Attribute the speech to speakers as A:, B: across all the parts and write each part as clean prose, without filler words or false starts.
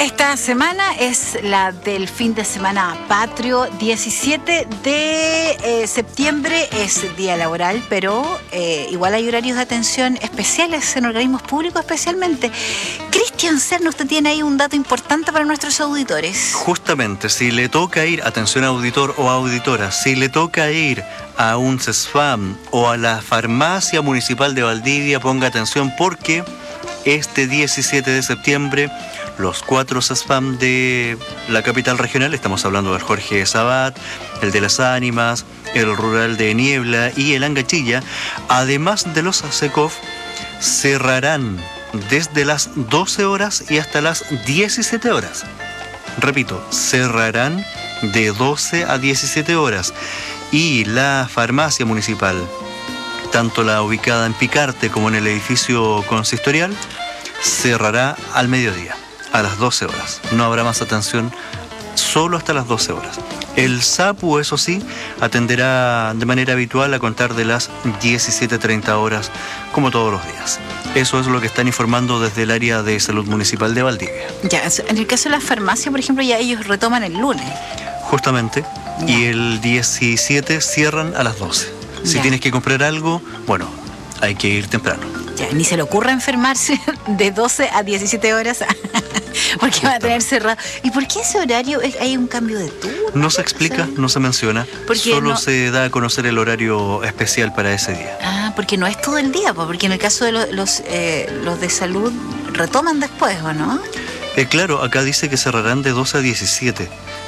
A: Esta semana es la del fin de semana patrio. 17 de septiembre es día laboral, pero igual hay horarios de atención especiales en organismos públicos especialmente. Cristian Serna, usted tiene ahí un dato importante para nuestros auditores.
B: Justamente, si le toca ir, atención auditor o auditora, si le toca ir a un CESFAM o a la farmacia municipal de Valdivia, ponga atención porque este 17 de septiembre los 4 CESFAM de la capital regional, estamos hablando del Jorge Sabat, el de Las Ánimas, el rural de Niebla y el Angachilla, además de los SECOF, cerrarán desde las 12 horas y hasta las 17 horas. Repito, cerrarán de 12 a 17 horas. Y la farmacia municipal, tanto la ubicada en Picarte como en el edificio consistorial, cerrará al mediodía, a las 12 horas. No habrá más atención, solo hasta las 12 horas. El SAPU, eso sí, atenderá de manera habitual a contar de las 17:30 horas, como todos los días. Eso es lo que están informando desde el área de salud municipal de Valdivia.
A: Ya, en el caso de la farmacia, por ejemplo, ya ellos retoman el lunes.
B: Justamente, ya. Y el 17 cierran a las 12. Si
A: ya.
B: Tienes que comprar algo, bueno, hay que ir temprano.
A: Ya, ni se le ocurra enfermarse de 12 a 17 horas porque va a tener cerrado. ¿Y por qué ese horario? ¿Hay un cambio de turno?
B: No se explica, no se menciona. Solo se da a conocer el horario especial para ese día.
A: Ah, porque no es todo el día, porque en el caso de los de salud retoman después, ¿o no?
B: Claro, acá dice que cerrarán de 12 a 17.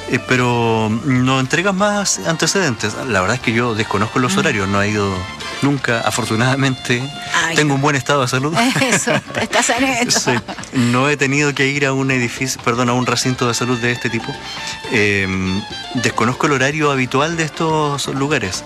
B: Pero no entregan más antecedentes. La verdad es que yo desconozco los horarios, no he ido nunca, afortunadamente. Tengo un buen estado de salud.
A: Eso, estás en eso.
B: Sí, no he tenido que ir a un edificio, a un recinto de salud de este tipo. Desconozco el horario habitual de estos lugares.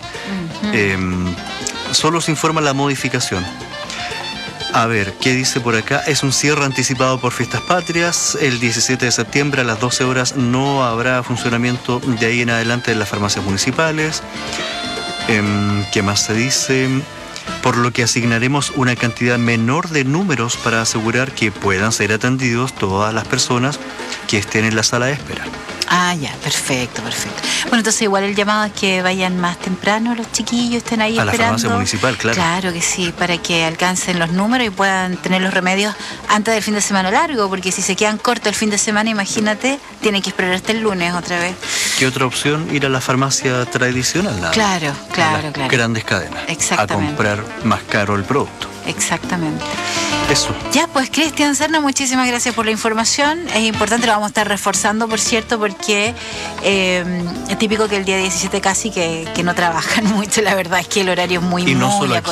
B: Solo se informa la modificación. A ver, ¿qué dice por acá? Es un cierre anticipado por Fiestas Patrias. El 17 de septiembre a las 12 horas no habrá funcionamiento de ahí en adelante en las farmacias municipales. ¿Qué más se dice? Por lo que asignaremos una cantidad menor de números para asegurar que puedan ser atendidos todas las personas que estén en la sala de espera.
A: Ah, ya, perfecto. Bueno, entonces igual el llamado es que vayan más temprano los chiquillos, estén ahí esperando.
B: A la farmacia municipal, claro.
A: Claro que sí, para que alcancen los números y puedan tener los remedios antes del fin de semana largo, porque si se quedan cortos el fin de semana, imagínate, tienen que esperar hasta el lunes otra vez.
B: ¿Qué otra opción? Ir a la farmacia tradicional.
A: Claro.
B: Grandes cadenas.
A: Exactamente.
B: A comprar más caro el producto.
A: Exactamente.
B: Eso.
A: Ya, pues Cristian Serna, muchísimas gracias por la información. Es importante, lo vamos a estar reforzando, por cierto, porque es típico que el día 17 casi que no trabajan mucho. La verdad es que el horario es muy
B: solo aquí.